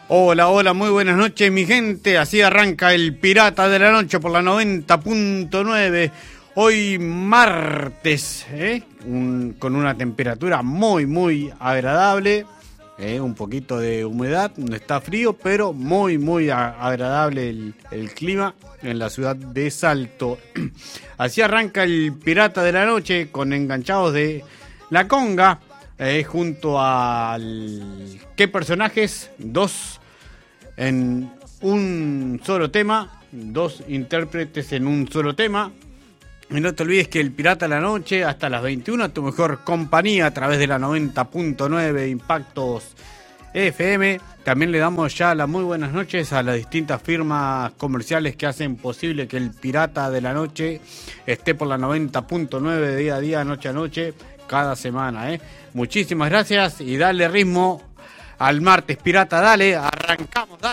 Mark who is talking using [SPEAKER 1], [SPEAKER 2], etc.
[SPEAKER 1] Hola, hola, muy buenas noches, mi gente. Así arranca el Pirata de la Noche por la 90.9. Hoy martes, con una temperatura muy agradable. Un poquito de humedad, no está frío, pero muy agradable el clima en la ciudad de Salto. Así arranca el Pirata de la Noche con enganchados de La Conga, junto al... ¿Qué personajes? Dos en un solo tema, dos intérpretes en un solo tema. Y no te olvides que el Pirata de la Noche, hasta las 21, tu mejor compañía a través de la 90.9 Impactos FM. También le damos ya las muy buenas noches a las distintas firmas comerciales que hacen posible que el Pirata de la Noche esté por la 90.9 día a día, noche a noche, cada semana. Muchísimas gracias y dale ritmo al martes, Pirata, dale, arrancamos, dale.